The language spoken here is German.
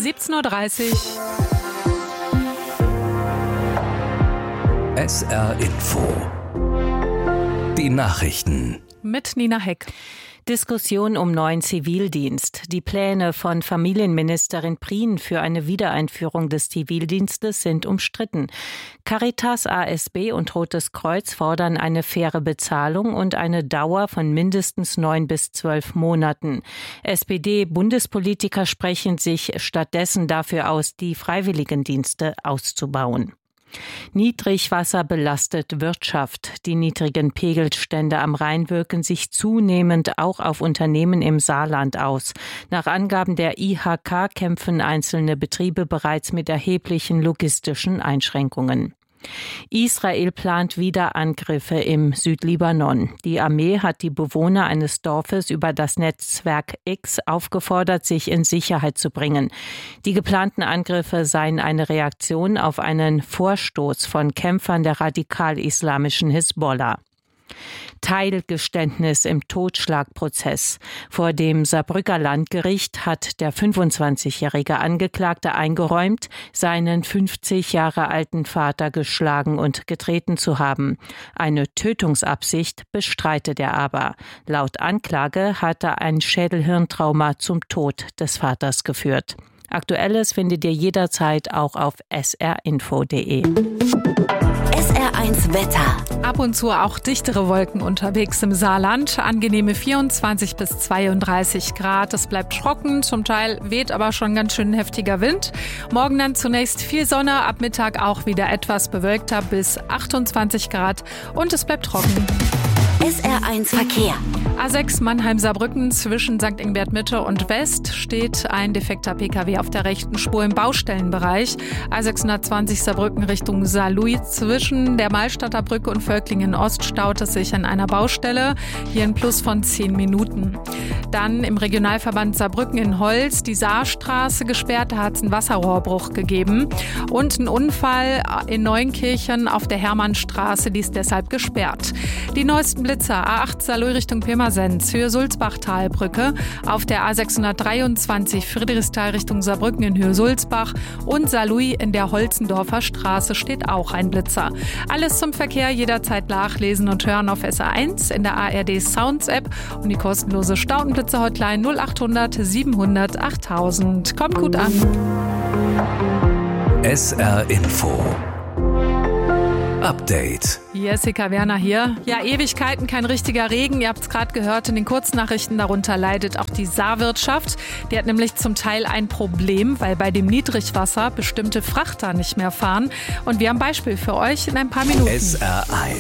17:30 Uhr. SR Info. Die Nachrichten. Mit Nina Heck. Diskussion um neuen Zivildienst. Die Pläne von Familienministerin Prien für eine Wiedereinführung des Zivildienstes sind umstritten. Caritas, ASB und Rotes Kreuz fordern eine faire Bezahlung und eine Dauer von mindestens 9 bis 12 Monaten. SPD-Bundespolitiker sprechen sich stattdessen dafür aus, die Freiwilligendienste auszubauen. Niedrigwasser belastet Wirtschaft. Die niedrigen Pegelstände am Rhein wirken sich zunehmend auch auf Unternehmen im Saarland aus. Nach Angaben der IHK kämpfen einzelne Betriebe bereits mit erheblichen logistischen Einschränkungen. Israel plant wieder Angriffe im Südlibanon. Die Armee hat die Bewohner eines Dorfes über das Netzwerk X aufgefordert, sich in Sicherheit zu bringen. Die geplanten Angriffe seien eine Reaktion auf einen Vorstoß von Kämpfern der radikal-islamischen Hisbollah. Teilgeständnis im Totschlagprozess. Vor dem Saarbrücker Landgericht hat der 25-jährige Angeklagte eingeräumt, seinen 50 Jahre alten Vater geschlagen und getreten zu haben. Eine Tötungsabsicht bestreitet er aber. Laut Anklage hatte ein Schädelhirntrauma zum Tod des Vaters geführt. Aktuelles findet ihr jederzeit auch auf srinfo.de. SR1 Wetter. Ab und zu auch dichtere Wolken unterwegs im Saarland. Angenehme 24 bis 32 Grad. Es bleibt trocken, zum Teil weht aber schon ganz schön heftiger Wind. Morgen dann zunächst viel Sonne, ab Mittag auch wieder etwas bewölkter bis 28 Grad und es bleibt trocken. SR1 Verkehr. A6 Mannheim-Saarbrücken zwischen St. Ingbert Mitte und West steht ein defekter Pkw auf der rechten Spur im Baustellenbereich. A620 Saarbrücken Richtung Saarlouis zwischen der Malstadter Brücke und Völklingen Ost staut es sich an einer Baustelle. Hier ein Plus von 10 Minuten. Dann im Regionalverband Saarbrücken in Holz die Saarstraße gesperrt, da hat es einen Wasserrohrbruch gegeben. Und ein Unfall in Neunkirchen auf der Hermannstraße, die ist deshalb gesperrt. Die neuesten Blitzer A8 Saarlouis Richtung Pirmasens, Höhe Sulzbach-Talbrücke, auf der A623 Friedrichsthal Richtung Saarbrücken in Höhe Sulzbach und Saarlouis in der Holzendorfer Straße steht auch ein Blitzer. Alles zum Verkehr jederzeit nachlesen und hören auf SR1 in der ARD Sounds App und die kostenlose Stautenblitzer-Hotline 0800 700 8000. Kommt gut an. SR Info. Update. Jessica Werner hier. Ja, Ewigkeiten kein richtiger Regen. Ihr habt es gerade gehört in den Kurznachrichten. Darunter leidet auch die Saarwirtschaft. Die hat nämlich zum Teil ein Problem, weil bei dem Niedrigwasser bestimmte Frachter nicht mehr fahren. Und wir haben ein Beispiel für euch in ein paar Minuten. SR1.